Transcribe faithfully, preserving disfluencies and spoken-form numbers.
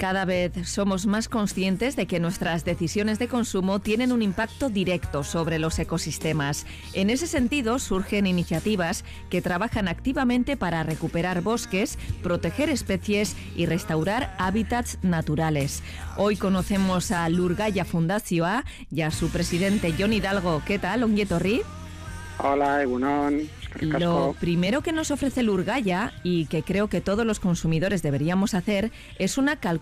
Cada vez somos más conscientes de que nuestras decisiones de consumo tienen un impacto directo sobre los ecosistemas. En ese sentido, surgen iniciativas que trabajan activamente para recuperar bosques, proteger especies y restaurar hábitats naturales. Hoy conocemos a Lur Gaia Fundazioa y a su presidente Jon Hidalgo. ¿Qué tal, ongi etorri? Hola, egunon. Lo primero que nos ofrece Lur Gaia, y que creo que todos los consumidores deberíamos hacer, es una cal-